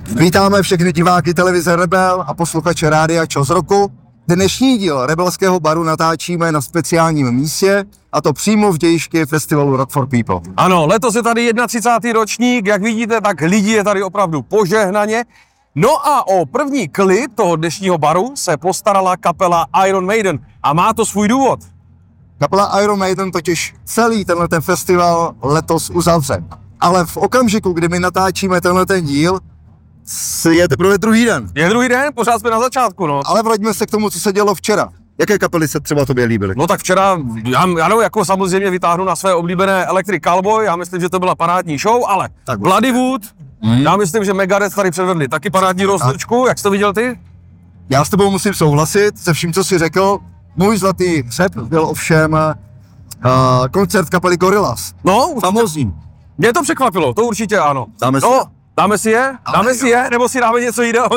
Vítáme všechny diváky televize Rebel a posluchače Rádia Čos roku. Dnešní díl Rebelského baru natáčíme na speciálním místě, a to přímo v dějišti festivalu Rock for People. Ano, letos je tady 31. ročník, jak vidíte, tak lidí je tady opravdu požehnaně. No a o první klip toho dnešního baru se postarala kapela Iron Maiden a má to svůj důvod. Kapela Iron Maiden totiž celý tenhle festival letos uzavře. Ale v okamžiku, kdy my natáčíme tenhle díl, je teprve druhý den. Je druhý den, pořád jsme na začátku, no. Ale vraťme se k tomu, co se dělo včera. Jaké kapely se třeba tobě líbily? No tak včera, ano, jako samozřejmě vytáhnu na své oblíbené Electric Callboy, já myslím, že to byla parádní show, ale Tak Bloodywood, já myslím, že Megadeth tady předvedli taky parádní rozlučku, jak jsi to viděl ty? Já s tebou musím souhlasit se vším, co jsi řekl. Můj zlatý hřeb byl ovšem koncert kapely Gorillaz. No, Famózní. mě to překvapilo, to určitě ano. Dáme si No, dáme si je? Dáme si je, nebo si dáme něco jiného?